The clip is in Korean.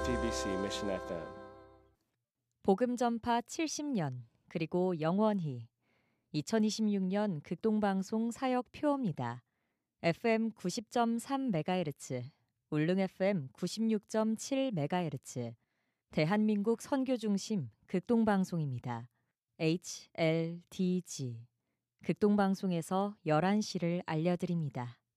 JTBC Mission FM. 복음 전파 70년 그리고 영원히 2026년 극동방송 사역 표어입니다. FM 90.3MHz, 울릉 FM 96.7MHz, 대한민국 선교중심 극동방송입니다. HLDG 극동방송에서 11시를 알려드립니다.